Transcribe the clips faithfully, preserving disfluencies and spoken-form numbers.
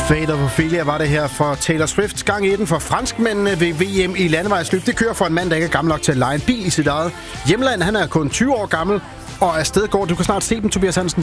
Fate of Ophelia var det her for Taylor Swift. Gang i den for franskmændene ved V M i landevejsløb. Det kører for en mand, der ikke er gammel nok til at lege en bil i sit eget hjemland. Han er kun tyve år gammel og afsted går. Du kan snart se dem, Tobias Hansen.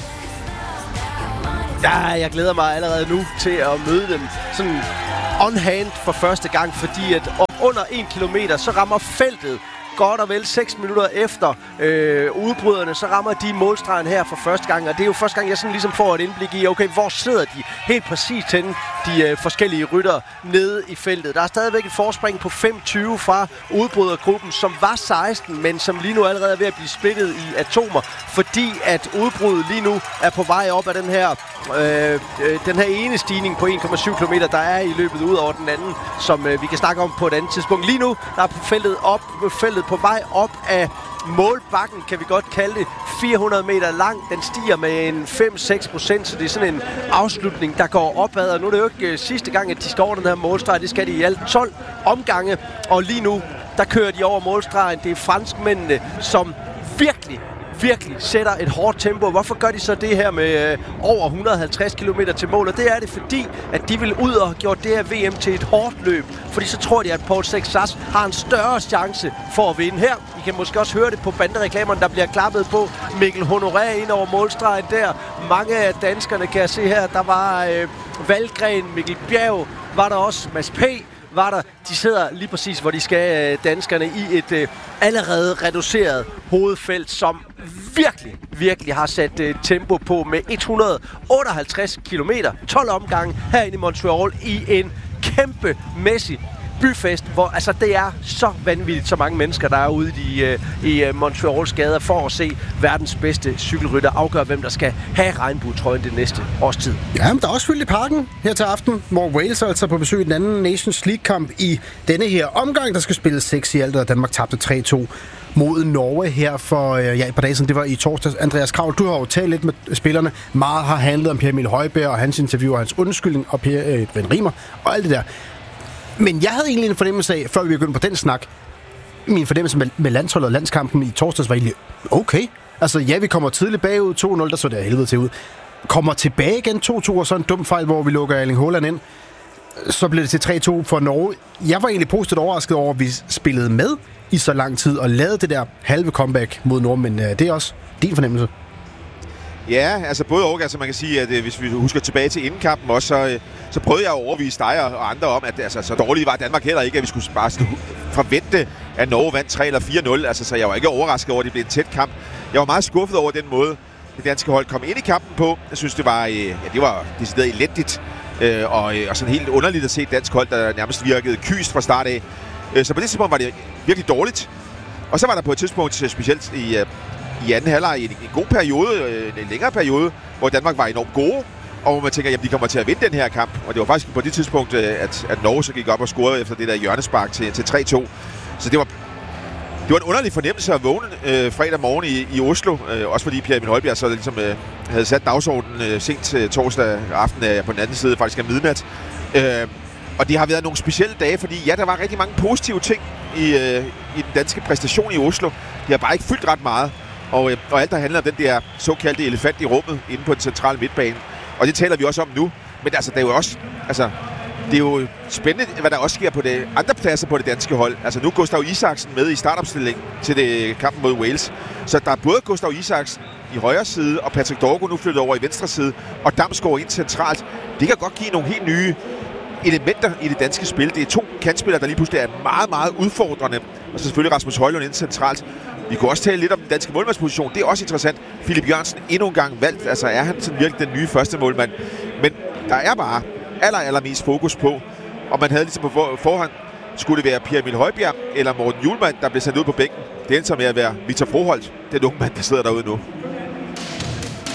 Ja, jeg glæder mig allerede nu til at møde dem sådan on hand for første gang, fordi at om under en kilometer, så rammer feltet godt og vel seks minutter efter øh, udbryderne, så rammer de målstregen her for første gang. Og det er jo første gang, jeg sådan ligesom får et indblik i, okay, hvor sidder de helt præcist henne, de øh, forskellige ryttere nede i feltet. Der er stadigvæk et forspring på fem tyve fra udbrydergruppen, som var seksten, men som lige nu allerede er ved at blive splittet i atomer, fordi at udbruddet lige nu er på vej op af den her, øh, øh, den her ene stigning på en komma syv kilometer, der er i løbet ud over den anden, som øh, vi kan snakke om på et andet tidspunkt. Lige nu der er feltet op, feltet på vej op af målbakken, kan vi godt kalde det, fire hundrede meter lang. Den stiger med en fem til seks procent, så det er sådan en afslutning, der går opad. Og nu er det jo ikke uh, sidste gang, at de skal over den her målstreg. Det skal de i alt tolv omgange. Og lige nu, der kører de over målstregen. Det er franskmændene, som virkelig virkelig sætter et hårdt tempo. Hvorfor gør de så det her med øh, over et hundrede og halvtreds kilometer til mål? Og det er det, fordi at de vil ud og have gjort det her V M til et hårdt løb. Fordi så tror de, at Paul Sexas har en større chance for at vinde her. I kan måske også høre det på bandereklamerne, der bliver klappet på. Mikkel Honoré ind over målstregen der. Mange af danskerne kan jeg se her. Der var øh, Valgren, Mikkel Bjerg, var der også Mads P. var der. De sidder lige præcis, hvor de skal, danskerne, i et øh, allerede reduceret hovedfelt, som virkelig, virkelig har sat øh, tempo på med et hundrede og otteoghalvtreds kilometer, tolv omgange herinde i Montreal i en kæmpemæssig byfest, hvor altså det er så vanvittigt, så mange mennesker, der er ude i, øh, i Montreals gader for at se verdens bedste cykelrytter afgøre, hvem der skal have regnbuetrøjen det næste års tid. Ja, men der er også fyldt i parken her til aften, hvor Wales er altså på besøg i den anden Nations League-kamp i denne her omgang, der skal spilles seks i alt, og Danmark tabte tre to mod Norge her for øh, ja, et par dage siden. Det var i torsdags. Andreas Kraul, du har jo talt lidt med spillerne. Meget har handlet om Pierre-Emil Højbjerg og hans interview og hans undskyldning og Pierre, øh, Brian Rimer og alt det der. Men jeg havde egentlig en fornemmelse af, før vi begyndte på den snak, min fornemmelse med, med landsholdet og landskampen i torsdags var egentlig okay. Altså ja, vi kommer tidligt bagud, to nul, der så det helvede til ud. Kommer tilbage igen to to, og så en dum fejl, hvor vi lukker Erling Haaland ind. Så blev det til tre to for Norge. Jeg var egentlig positivt overrasket over, at vi spillede med i så lang tid og lavede det der halve comeback mod Norge, men øh, det er også din fornemmelse. Ja, altså både og, altså man kan sige, at øh, hvis vi husker tilbage til indenkampen også, så, øh, så prøvede jeg at overbevise dig og, og andre om, at altså, så dårligt var Danmark heller ikke, at vi skulle bare forvente, at Norge vandt tre eller fire nul. Altså, så jeg var ikke overrasket over, at det blev en tæt kamp. Jeg var meget skuffet over den måde, det danske hold kom ind i kampen på. Jeg synes, det var, øh, ja, det var decideret elendigt øh, og, øh, og sådan helt underligt at se et dansk hold, der nærmest virkede kyst fra start af. Øh, så på det tidspunkt var det virkelig dårligt. Og så var der på et tidspunkt, specielt i... Øh, i anden halvleg en, en god periode, en længere periode, hvor Danmark var enormt gode, og hvor man tænker, at de kommer til at vinde den her kamp. Og det var faktisk på det tidspunkt, at, at Norge så gik op og scorede efter det der hjørnespark til, til tre to. Så det var, det var en underlig fornemmelse at vågne øh, fredag morgen i, i Oslo, øh, også fordi Pierre-Emil Højbjerg så ligesom øh, havde sat dagsordenen øh, sent øh, torsdag aften øh, på den anden side, faktisk af midnat. Øh, og det har været nogle specielle dage, fordi ja, der var rigtig mange positive ting i, øh, i den danske præstation i Oslo. De har bare ikke fyldt ret meget. Og, og alt, der handler om den der såkaldte elefant i rummet inde på den centrale midtbane. Og det taler vi også om nu. Men altså, det er jo også... Altså, det er jo spændende, hvad der også sker på de andre pladser på det danske hold. Altså, nu er Gustav Isaksen med i startopstillingen til det kampen mod Wales. Så der er både Gustav Isaksen i højre side, og Patrick Dorgo nu flyttet over i venstre side, og Damsgaard ind centralt. Det kan godt give nogle helt nye elementer i det danske spil. Det er to kantspillere, der lige pludselig er meget, meget udfordrende. Og så selvfølgelig Rasmus Højlund ind centralt. Vi kunne også tale lidt om den danske målmandsposition. Det er også interessant. Philip Jørgensen endnu en gang valgt. Altså er han sådan virkelig den nye første målmand. Men der er bare aller, allermest fokus på, og man havde ligesom på forhånd, skulle det være Pierre-Emil Højbjerg eller Morten Hjulmand, der blev sendt ud på bænken. Det endte med at være Victor Froholt, den unge mand, der sidder derude nu.